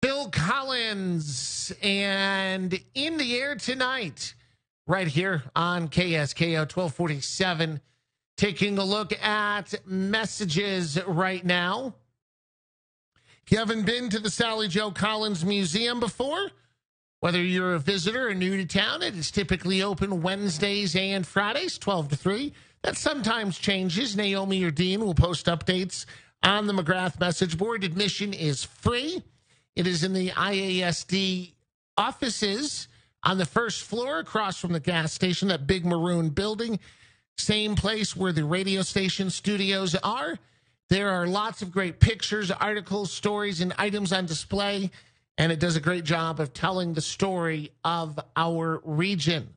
Phil Collins, and in the air tonight, right here on KSKO 1247, taking a look at messages right now. If you haven't been to the Sally Joe Collins Museum before, whether you're a visitor or new to town, it is typically open Wednesdays and Fridays, 12 to 3. That sometimes changes. Naomi or Dean will post updates on the McGrath message board. Admission is free. It is in the IASD offices on the first floor across from the gas station, that big maroon building. Same place where the radio station studios are. There are lots of great pictures, articles, stories, and items on display, and it does a great job of telling the story of our region.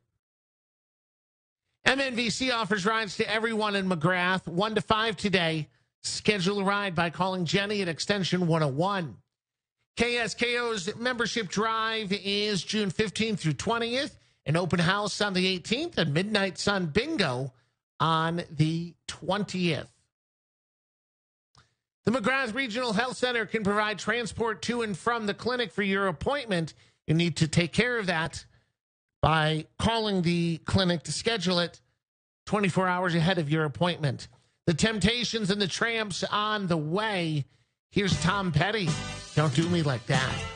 MNVC offers rides to everyone in McGrath, 1 to 5 today. Schedule a ride by calling Jenny at extension 101. KSKO's membership drive is June 15th through 20th, an open house on the 18th, and Midnight Sun Bingo on the 20th. The McGrath Regional Health Center can provide transport to and from the clinic for your appointment. You need to take care of that by calling the clinic to schedule it 24 hours ahead of your appointment. The Temptations and the Tramps on the way. Here's Tom Petty. Don't do me like that.